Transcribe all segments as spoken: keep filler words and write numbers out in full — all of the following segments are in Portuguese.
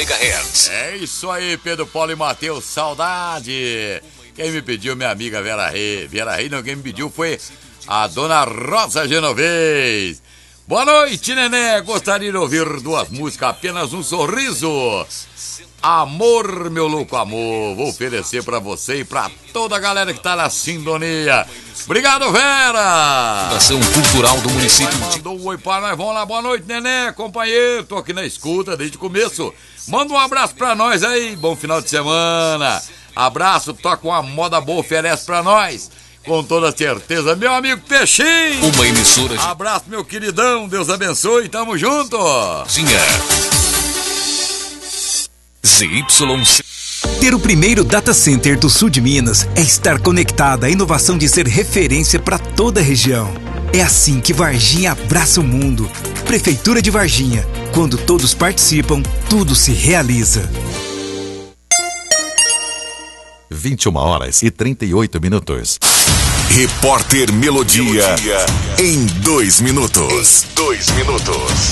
megahertz. É isso aí, Pedro Paulo e Matheus, saudade. Quem me pediu, minha amiga Vera Rei. Vera Rei não, quem me pediu foi a dona Rosa Genovez. Boa noite, Nené. Gostaria de ouvir duas músicas, apenas um sorriso. Amor, meu louco amor. Vou oferecer pra você e pra toda a galera que tá na sintonia. Obrigado, Vera. Ação Cultural do município. Mandou um oi para nós. Vamos lá, boa noite, Nené, companheiro. Tô aqui na escuta desde o começo. Manda um abraço pra nós aí. Bom final de semana. Abraço, toca uma moda boa, oferece pra nós. Com toda certeza, meu amigo Peixinho. Uma emissora de... Abraço, meu queridão, Deus abençoe, tamo junto. Zinha. Z Y C. Ter o primeiro data center do sul de Minas é estar conectada à inovação de ser referência para toda a região. É assim que Varginha abraça o mundo. Prefeitura de Varginha. Quando todos participam, tudo se realiza. vinte e uma horas e trinta e oito minutos. Repórter Melodia, Melodia. Em dois minutos. Em dois minutos.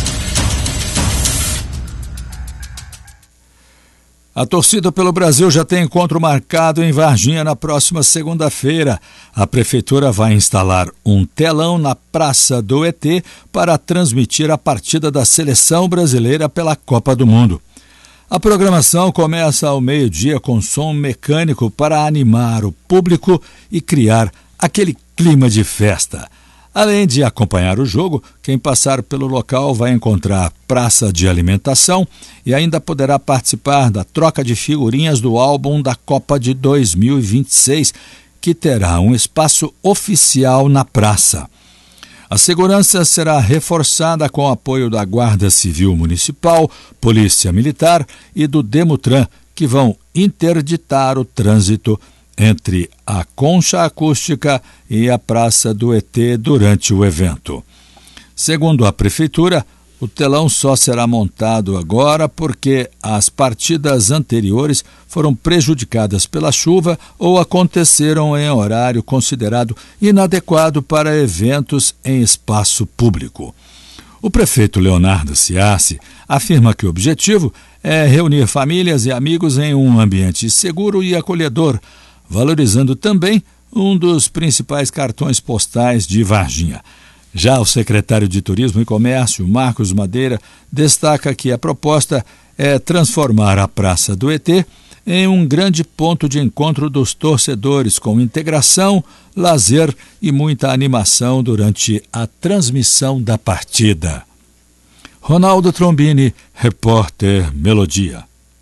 A torcida pelo Brasil já tem encontro marcado em Varginha na próxima segunda-feira. A prefeitura vai instalar um telão na Praça do E T para transmitir a partida da seleção brasileira pela Copa do Mundo. A programação começa ao meio-dia com som mecânico para animar o público e criar aquele clima de festa. Além de acompanhar o jogo, quem passar pelo local vai encontrar praça de alimentação e ainda poderá participar da troca de figurinhas do álbum da Copa de dois mil e vinte e seis, que terá um espaço oficial na praça. A segurança será reforçada com o apoio da Guarda Civil Municipal, Polícia Militar e do Demutran, que vão interditar o trânsito entre a concha acústica e a Praça do E T durante o evento. Segundo a Prefeitura, o telão só será montado agora porque as partidas anteriores foram prejudicadas pela chuva ou aconteceram em horário considerado inadequado para eventos em espaço público. O prefeito Leonardo Ciassi afirma que o objetivo é reunir famílias e amigos em um ambiente seguro e acolhedor, valorizando também um dos principais cartões postais de Varginha. Já o secretário de Turismo e Comércio, Marcos Madeira, destaca que a proposta é transformar a Praça do E T em um grande ponto de encontro dos torcedores, com integração, lazer e muita animação durante a transmissão da partida. Ronaldo Trombini, repórter Melodia.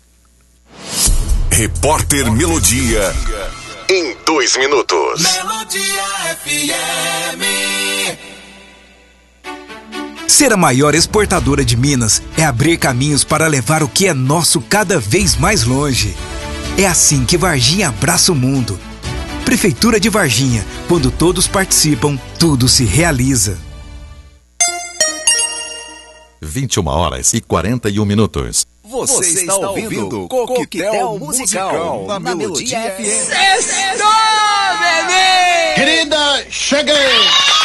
Repórter Melodia, em dois minutos. Melodia F M. Ser a maior exportadora de Minas é abrir caminhos para levar o que é nosso cada vez mais longe. É assim que Varginha abraça o mundo. Prefeitura de Varginha. Quando todos participam, tudo se realiza. vinte e uma horas e quarenta e um minutos. Você, Você está ouvindo Coquetel Musical na Melodia F M. Sextou, bebê! Querida, cheguei!